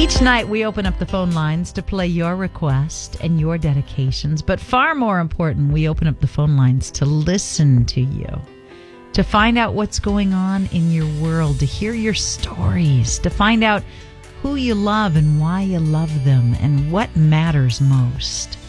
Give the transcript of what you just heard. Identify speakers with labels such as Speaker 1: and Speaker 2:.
Speaker 1: Each night we open up the phone lines to play your request and your dedications, but far more important, we open up the phone lines to listen to you, to find out what's going on in your world, to hear your stories, to find out who you love and why you love them and what matters most.